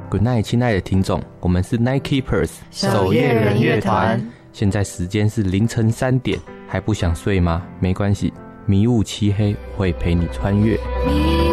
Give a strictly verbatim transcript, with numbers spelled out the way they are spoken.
Good night， 亲爱的听众，我们是 Night Keepers 守夜人乐团。 现在时间是凌晨三点，还不想睡吗？没关系，迷雾漆黑会陪你穿越。